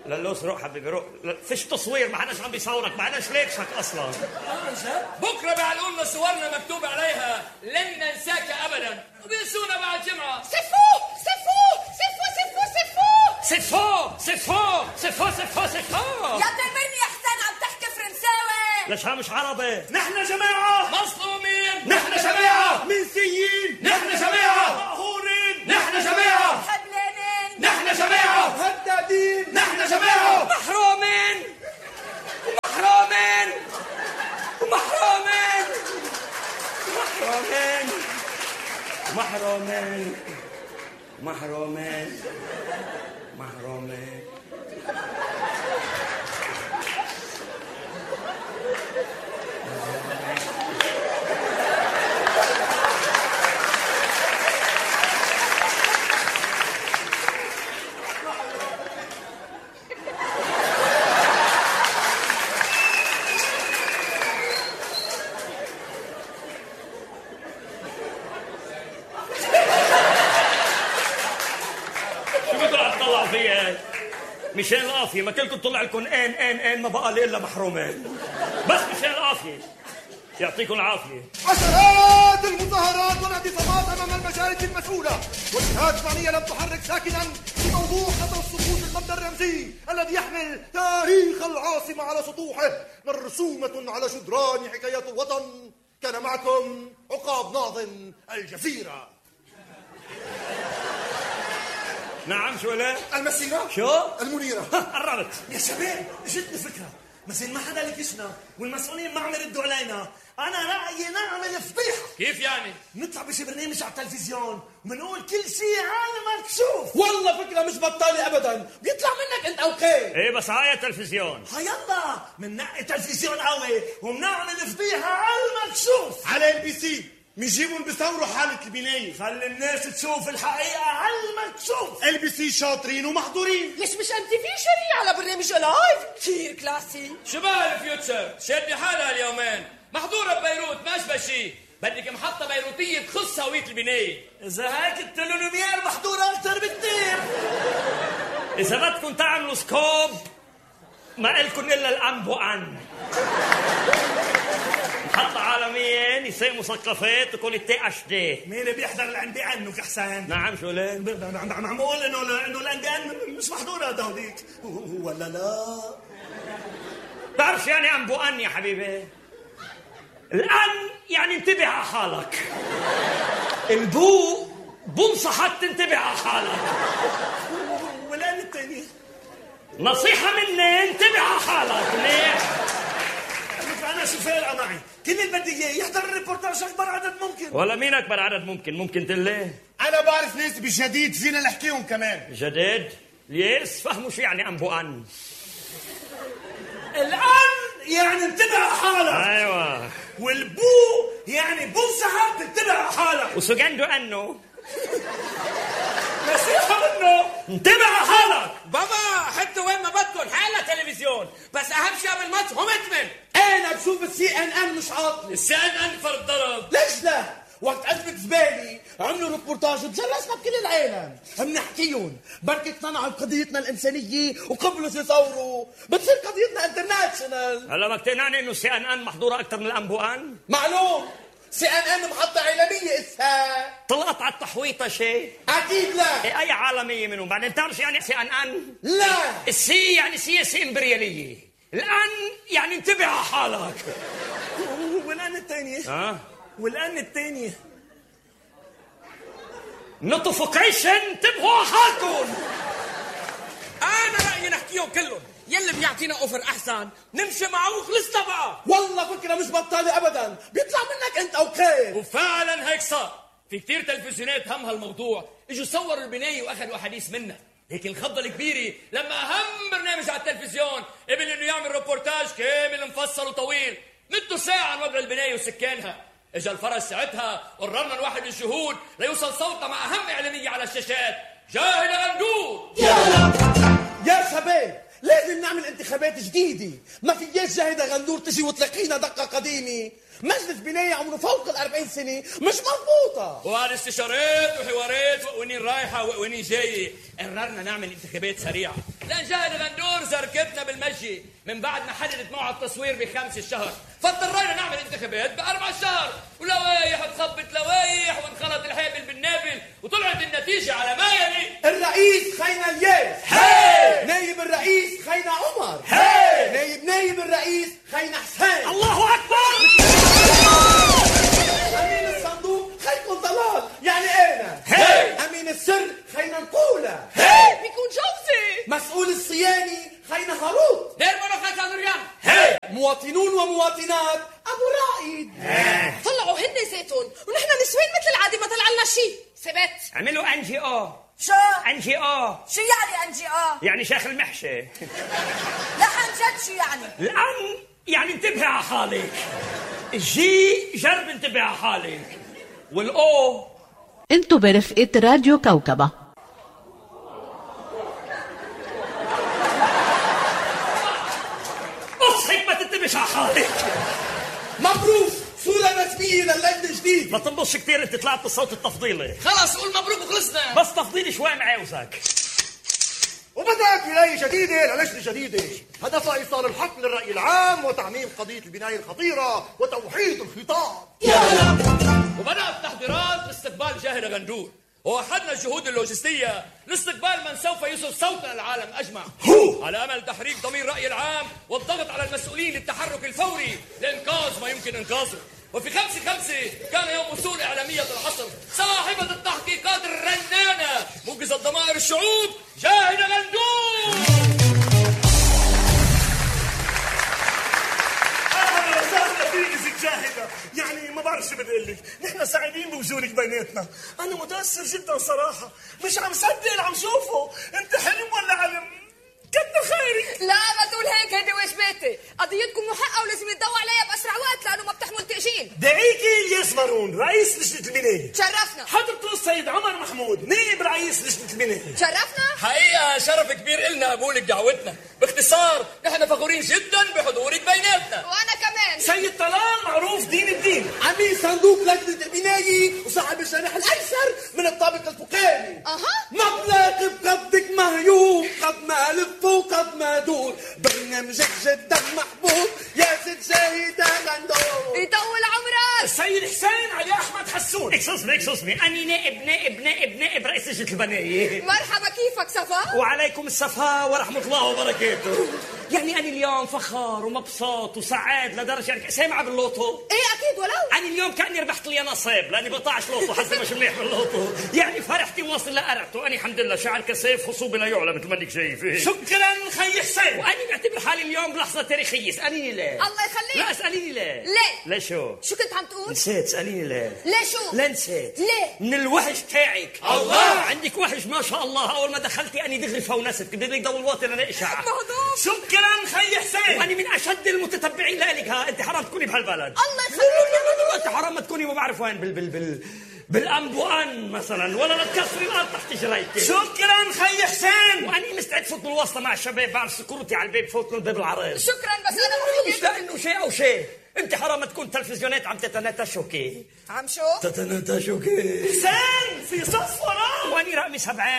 للوس روح حبيبي روح، فيش تصوير، ما حداش عم بيصورك، ما حداش ليكشك اصلا. بكره بيعلقوا لنا صورنا مكتوب عليها لن ننساك ابدا، وبينسونا بعد جمعه. سفو سفو سفو سفو سفو سفو سفو سفو سفو سفو. يا تربرني يا حسين، عم تحكي فرنساوي؟ ليش مش عربي؟ نحن جماعة مظلومين، نحن جماعة منسيين، نحن جماعه مقهورين، نحن جماعه حبلانين، نحن جماعه هدادين، نحن جماعه محرومين ومحرومين ومحرومين محرومين محرومين محرومين. مشان القافية ما كلكم طلع لكم ان ما بقى لي الا محرومين، بس مشان القافية. يعطيكم العافية. عشرات المظاهرات والاعتصامات امام المجالس المسؤولة، والجهات الثانية لم تحرك ساكنا في موضوع خطر السقوط القبض الرمزي الذي يحمل تاريخ العاصمة على سطوحه، مرسومة على جدران حكايات الوطن. كان معكم عقاب ناظم الجزيرة. نعم شو لا؟ المسيرة شو؟ المنيرة. قربت يا شباب جتني فكرة، مثل ما حدا لكشنا والمسؤولين ما عم يردوا علينا، أنا رأيي نعمل فضيحة. كيف يعني؟ نطلع بشي برنامج على التلفزيون ومنقول كل شيء على مكشوف. والله فكرة مش بطالة أبدا، بيطلع منك أنت أوكي. ايه بس هاي تلفزيون. هيلا مننقي تلفزيون قوي ومنعمل فضيحة على المكشوف. على البي سي بيجيبوا بيصوروا حالة البناية، خلي الناس تشوف الحقيقة على المكشوف. البي سي شاطرين ومحضورين. ليش مش ام تي في شريعة على برنامج لايف كثير كلاسي؟ شو بقى الفيوتشر؟ شادني حالها اليومين، محظورة ببيروت ما اشبه شيء، بدك محطة بيروتية تخص هوية البناية. إذا هيك التلونومير محضورة أكثر بكتير. إذا بدكم تعملوا سكوب ما إلكم إلا الأنبو أن محطة عالمية نساء مثقفات تكون التي اتش دي. مين اللي بيحضر الأنبي عنك حسين؟ نعم شو ليه؟ معقول إنه الأنبي عن مش محضورة هدوليك ولا لا؟ بتعرف شو يعني أنبو أن يا حبيبي؟ الأن يعني انتبه على حالك، البو بنصحك تنتبه على حالك، والآن الثاني نصيحة مني انتبه على حالك. منيح. أنا شوفير معي، كل اللي بدي إياه يحضر الريبورتاج أكبر عدد ممكن. ولا مين أكبر عدد ممكن تلي؟ أنا بعرف ناس بالجديد فينا نحكيهم كمان. جديد؟ ليش؟ فهموا شو يعني أنبو أن. الآن يعني انتبه على حالك. أيوة. والبو يعني بنصحك تنتبه على حالك. وسجندو أنه نصيحة منه انتبه على حالك. بابا حتى وين ما بدكم حالة تلفزيون، بس أهم شيء قبل الماتش هم اتمن. أنا بشوف السي إن إن مش عاطلي. السي إن إن فرد ضرب. ليش لا؟ وقت أزمة زبالة عملوا ريبورتاج وتجلسنا بكل العالم بنحكيهم، بركي اقتنعوا بقضيتنا الإنسانية وقبلوا يصوروا، بتصير قضيتنا انترناشونال. هلا ما اقتنعني إنه سي إن إن محضورة أكثر من الأنبو أن؟ معلوم. سي إن إن محطة عالمية إسها. طلعت على التحويطة شيء؟ أكيد لا. إيه أي عالمية منهم؟ بعدين بتعرف شو يعني سي إن إن؟ لا. السي يعني سياسة إمبريالية، الآن يعني انتبه على حالك. والآن الثانية والآن الثانية نوتيفيكيشن انتبهوا على حالكم. أنا رأيي نحكيهم كلهم، يلي بيعطينا أوفر أحسن نمشي معه وخلصنا بقى. والله فكرة مش بطالة أبدا، بيطلع منك أنت أوكي. وفعلا هيك صار، في كتير تلفزيونات هم هالموضوع اجوا صوروا البناية واخذوا احاديث منها، لكن الخضة الكبيرة لما اهم برنامج على التلفزيون قبل انه يعمل روبورتاج كامل مفصل وطويل مدته ساعة عن وضع البناية وسكانها، اجا الفرج ساعتها قررنا نوحد الشهود ليوصل صوتنا مع اهم اعلامية على الشاشات. جاهد غندور. يا شباب لازم نعمل انتخابات جديدة، ما فياش جاهدة غندور تجي وتلاقينا دقة قديمة. مجلس بناية عمره فوق 40 سنة مش مضبوطة، وهذه استشارات وحوارات وقوانين رايحة وقوانين جاية. قررنا نعمل انتخابات سريعة لأن جاهد غندور زركتنا بالمشي من بعد ما حددت موعد التصوير ب5 الشهر، فاضطرينا نعمل انتخابات ب4 شهر، ولوايح تخبط لوايح وانخلط الحابل بالنابل، وطلعت النتيجة على ما يلي. الرئيس خينا الياس، هي نايب الرئيس خينا عمر، هي نايب الرئيس خينا حسين، الله اكبر. امين الصندوق خيكون ضلال يعني انا، هي امين السر خينا نقوله، بيكون جوزي. مسؤول الصياني خينا هاروت، دير بركات يا نوريان. هي مواطنون ومواطنات ابو رائد. طلعوا هن زيتون ونحن نسوين مثل العادي ما طلع لنا شيء. ثبت. اعملوا NGO. شو؟ NGO شو يعني NGO؟ يعني شيخ المحشي. لا عن جد شو يعني؟ الآن يعني انتبه على حالك. الجي جرب انتبه على حالك. والأو انتوا برفقة راديو كوكبة. اصحك ما تنتبهش على حالك. مبروك صورة رسمية للجنة الجديد. ما تنبصش كتير، انت طلعت بالصوت التفضيلي. خلاص قول مبروك وخلصنا. بس تفضيلي شوي معاوزك. وبدأت ولاية جديدة للجنة جديدة هدفها إيصال الحق للرأي العام وتعميم قضية البناية الخطيرة وتوحيد الخطاب. وبدأت التحضيرات لاستقبال جاهد غندور، ووحدنا الجهود اللوجستية لاستقبال من سوف يصل صوتنا للعالم أجمع على أمل تحريك ضمير الرأي العام والضغط على المسؤولين للتحرك الفوري لإنقاذ ما يمكن إنقاذه. وفي 5/5 كان يوم وصول إعلامية العصر صاحبة التحقيقات الرنانة موجزة ضمائر الشعوب جاهد غندور. اهلا وسهلا فيك ست جاهدة. يعني ما بعرف شو بدي اقول لك، نحن سعيدين بوجودك بيناتنا. انا متاثر جدا صراحه، مش عم صدق اللي عم شوفه. انت حلم ولا علم؟ كتر خيرك. لا ما تقول هيك، هيدي واجباتي. قضيتكم محققة ولازم يتضوى عليها باسرع وقت لانه ما بتحمل تاجيل. دعيكي الياس مارون رئيس لجنه البنايه. تشرفنا. حضرته السيد عمر محمود نائب رئيس لجنه البنايه. تشرفنا. حقيقة شرف كبير إلنا قبولك دعوتنا. باختصار نحن فخورين جدا بحضورك بيناتنا. وانا كمان. سيد طلال معروف دين الدين. عميد صندوق لجنة البناية وصاحب الجناح الأيسر من الطابق الفوقاني. مبلغ بقدك مهيوب، قد ما ألف وقد ما دور، برنامجك جدا محبوب يا ست جاهدة غندور. يطول عمرك. السيد حسين علي أحمد حسون. اكسوسمي أني نائب رئيس لجنة البناية. مرحبا، كيفك صفا؟ وعليكم الصفاء ورحمة الله وبركاته. يعني أنا اليوم فخار ومبسوط وسعاد لدرجة يعني سامعة باللوتو. ايه اكيد ولو. أنا اليوم كأني ربحت لي نصيب لأني بقطعش لوتو حسب ما مليح باللوتو. يعني فرحتي واصل لقرعته. أنا الحمد لله شعر كسيف خصوبي لا يعلى مثل ما انك شايفه. شكرا خي حسين. وأنا بعتبر حالي اليوم بلحظة تاريخية. اسأليني ليه؟ الله يخليك. لا اسأليني ليه؟ ليه؟ ليه شو؟ شو كنت عم تقول؟ نسيت. اسأليني ليه؟ ليه شو؟ لا نسيت. ليه؟ من الوحش تاعك. الله. عندك وحش ما شاء الله. أول ما دخلتي أني دغري فونست بدك ضل الواطي لنا إشاعة. مهضوم. شكرا خي حسين. وأنا من أشد المتتبعين لك. ها أنت حرام تكوني بهالبلد. الله يخليك. أنت حرام ما تكوني ما بعرف وين بالأنبوان مثلا ولا لا تكسري الأرض تحت جريتك. شكرا خي حسين. وأنا مستعد فوت بالواسطة مع الشباب. بعرف سكروتي على البيب فوت الباب العريض. شكرا بس انا مش لأنه شيء أو شيء. أنت حرام تكون تلفزيونات عم تتناتشوكي. عم شو؟ تتناتشوكي. حسين في صف وراه. واني رقمي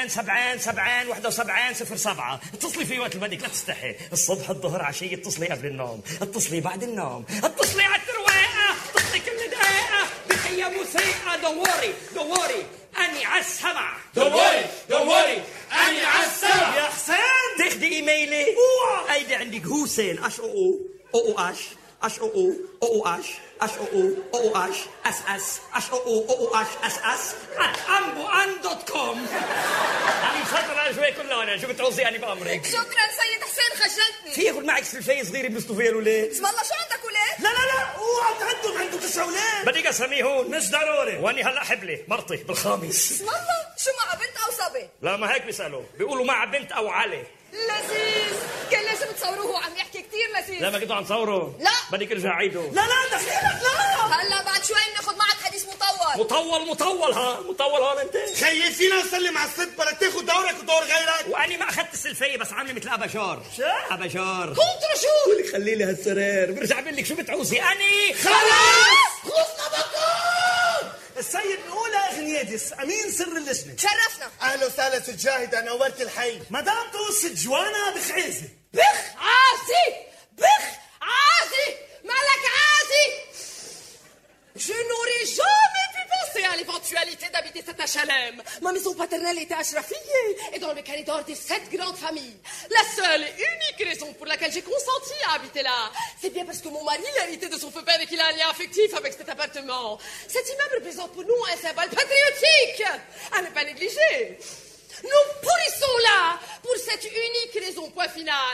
70 اتصلي في وقت اللي بدك لا تستحي. الصبح الظهر عشية اتصلي قبل النوم، اتصلي بعد النوم، اتصلي على الترويقة، اتصلي كل دقيقة بحية موسيقى. دون وري اني على السمع. Don't worry أني على السمع. يا حسين تاخدي ايميلي؟ اوعى. ايدي عندك هوسين اش او اش اش او اش اش او اش اس اس اش او اش اس اس @ambuan.com. انا مفضل شوي كلها. انا شو بتعوزي اني بامرك. شكرا سيد حسين، خجلتني. في ياخذ معك سلفيه صغيره بيصطوا فيها الاولاد. اسم الله شو عندك ولاد؟ لا اوعى عنده 9 اولاد. بدي اسميه هون. مش ضروري. واني هلا حبلي مرتي بالخامس. اسم الله شو مع بنت او صبي؟ لا ما هيك بيسالوا، بيقولوا مع بنت او علي. لذيذ. كان لازم تصوروه وعم يحكي كتير لذيذ. لا ما كنتوا عم تصوروا. لا. بدك ارجع عيده. لا دخيلك لا. هلا بعد شوي بناخذ معك حديث مطول. مطول هون انت. خيي فينا نسلم على الست بدك تاخذ دورك ودور غيرك. واني ما اخذت السلفيه بس عامله مثل اباجار. شو؟ اباجار. كنترا شو؟ خلي لي هالسرير برجع بقول لك شو بتعوزي. اني خلصنا بكون. السيد الاولى اغنياء هيدس امين سر اللجنه. تشرفنا. اهلا وسهلا ست جاهده، نورت الحي. مدام ست جوانا بخعيزه. بخ عازي، بخ عازي، مالك عازي. Je n'aurais jamais pu penser à l'éventualité d'habiter cet HLM. Ma maison paternelle était à Ashrafieh et dans le corridor des 7 grandes familles. La seule et unique raison pour laquelle j'ai consenti à habiter là, c'est bien parce que mon mari l'a hérité de son père et qu'il a un lien affectif avec cet appartement. Cet immeuble représente pour nous un symbole patriotique à ne pas négliger. Nous pourrissons là pour cette unique raison, point final.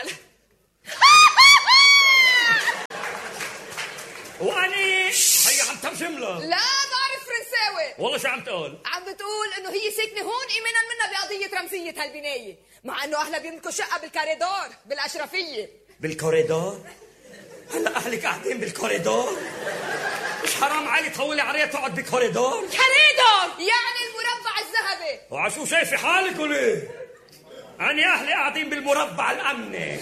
واني هي عم ترجم له. لا بعرف فرنساوي. والله شو عم تقول؟ عم بتقول انه هي ساكنه هون ايمانا منها بقضيه رمزيه هالبنايه، مع انه اهلها بيملكوا شقه بالكاريدور بالاشرفيه. بالكوريدور؟ هلا اهلك قاعدين بالكوريدور؟ مش حرام علي طولي عريض تقعد بالكوريدور؟ كاريدور يعني المربع الذهبي. وعشو شايفه حالك وليه؟ أنا أهلي قاعدين بالمربع الأمني.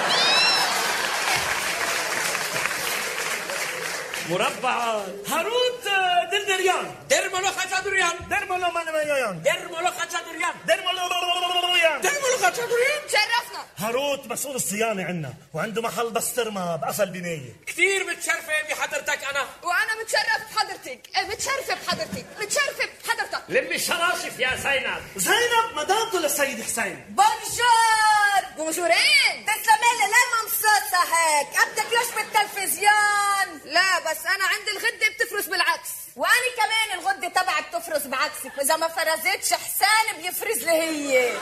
مربع هاروت دردريان. درمولو خاتشادوريان. درمولو مانيان. درمولو خاتشادوريان. درمولو خاتشادوريان. تشرفنا. هاروت مسؤول الصيانة عنا وعنده محل بسطرمة بقفل بناية. كثير متشرفة بحضرتك أنا. وأنا متشرف بحضرتك. متشرفة بحضرتك. متشرفة بحضرتك. لمي الشراشف يا زينب. زينب مدامته للسيد حسين. بونجور. بونجورين. تسلمي لي ليه ممصوصة هيك؟ بدك ليش بالتلفزيون؟ لا بس أنا عندي الغدة بتفرز بالعكس. وأنا كمان الغدة تبعي بتفرز بعكسك، وإذا ما فرزتش حسان بيفرز لي هي.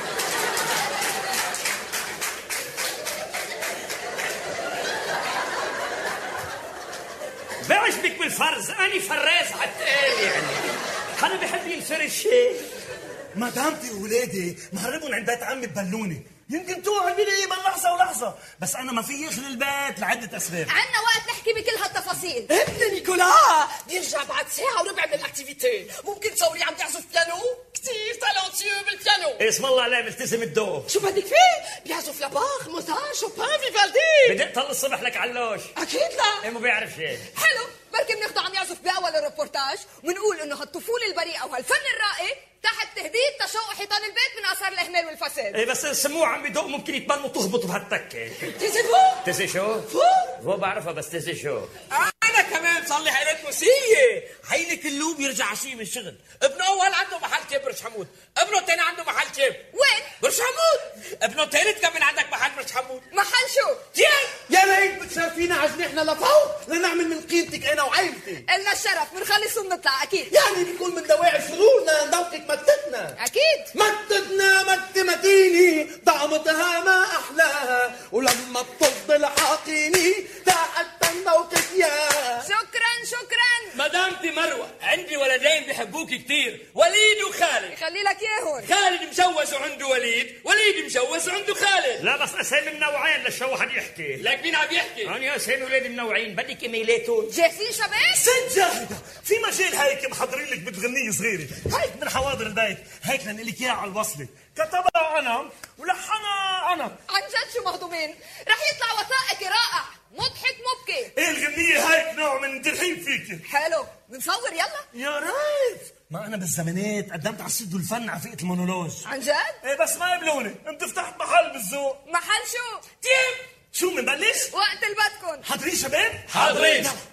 بعجبك بالفرز، أنا فراز عالتقال يعني. أنا بحب ينفرز شيء. مدامتي وولادي مهربون عند بيت عمي ببلوني، يمكن توعي بي من لحظة ولحظة، بس أنا ما في أخلي البيت لعدة أسباب. عنا وقت نحكي بكل هالتفاصيل. ابن نيكولا بيرجع بعد ساعة وربع من الأكتيفيتي، ممكن تصوري عم تعزف بيانو؟ كتير تالونتيو بالبيانو. اسم الله عليه ملتزم الدور. شو بدك فيه؟ بيعزف لباخ، موزار، شوبان، فيفالدي. بدي اقتل الصبح لك علوش. أكيد لا. ايه ما بيعرف شيء. حلو، بركي بناخده عم يعزف بأول الريبورتاج ونقول إنه هالطفولة البريئة وهالفن الرائع تحت تهديد تشوه حيطان البيت من آثار الإهمال والفساد. ايه بس سموه عم يدق ممكن يتبنوا تهبط بهالتكة. تيزي فو؟ تيزي شو؟ فو بعرفها بس تيزي شو؟ أنا كمان صلح آلات موسيقية. هيني كلوب يرجع عشية من الشغل. ابنه أول عنده محل كيب برش حمود، ابنه الثاني عنده محل كيب. وين؟ برش حمود. ابنه الثالث كمان عندك محل برش حمود. محل شو؟ يا ريت بتشرفينا عجنحنا لفوق لنعمل من قيمتك انا وعيلتي. إلنا الشرف، بنخلص وبنطلع أكيد. يعني بيكون من دواعي شغلنا نذوقك مكتبنا. أكيد. مكتبنا مكتمتيني طعمتها ما أحلاها، ولما بتفضل حاقيني تحت ذوقك يا. شكرا. مدامتي مروة، عندي ولدين بيحبوك كتير، وليد وخالد. خلي لك إياهم. خالد مجوز وعنده وليد، وليد مجوز وعنده خالد. لا بس اسامي منوعين لشو واحد يحكي. لك مين عم يحكي؟ انا اسامي ولادي منوعين، بدك ايميلاتهم. جاهزين شباب؟ ست جاهدة، في مجال هيك محضرين لك بتغنية صغيرة، هيك من حواضر البيت، هيك لنقلك إياها على الوصلة، كتبها أنا ولحنها أنا. عن جد شو مهضومين؟ رح يطلع وثائقي رائع، مضحك مبكي. إيه الغنية هيك نوع من تلحين فيك. حلو، بنصور يلا. يا ريت، ما أنا بالزمانات قدمت على الصد والفن على فئة المونولوج. عن جد؟ إيه بس ما قبلوني، أنت فتحت محل بالذوق. محل شو؟ شو منبلش؟ وقت اللي بدكن. حاضرين شباب؟ حاضرين.